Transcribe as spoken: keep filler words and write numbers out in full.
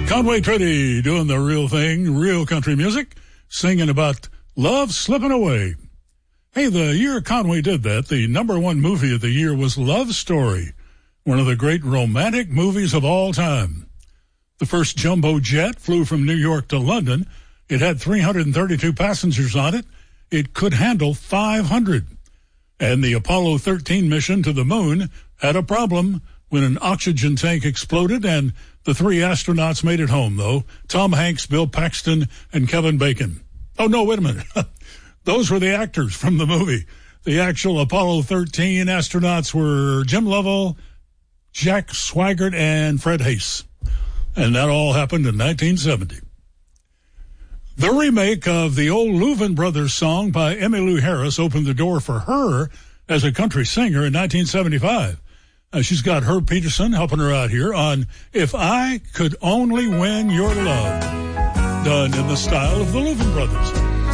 Conway Twitty doing the real thing, real country music, singing about love slipping away. Hey, the year Conway did that, the number one movie of the year was Love Story, one of the great romantic movies of all time. The first jumbo jet flew from New York to London. It had three hundred thirty-two passengers on it. It could handle five hundred. And the Apollo thirteen mission to the moon had a problem when an oxygen tank exploded, and the three astronauts made it home, though. Tom Hanks, Bill Paxton, and Kevin Bacon. Oh, no, wait a minute. Those were the actors from the movie. The actual Apollo thirteen astronauts were Jim Lovell, Jack Swigert, and Fred Haise. And that all happened in nineteen seventy. The remake of the old Louvin Brothers song by Emmylou Harris opened the door for her as a country singer in nineteen seventy-five. Uh, she's got Herb Peterson helping her out here on If I Could Only Win Your Love, done in the style of the Louvin Brothers.